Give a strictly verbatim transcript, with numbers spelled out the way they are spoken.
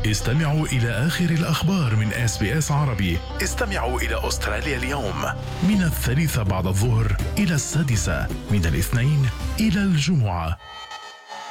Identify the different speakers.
Speaker 1: استمعوا إلى آخر الأخبار من إس بي إس عربي. استمعوا إلى أستراليا اليوم من الثالثة بعد الظهر إلى السادسة، من الاثنين إلى الجمعة.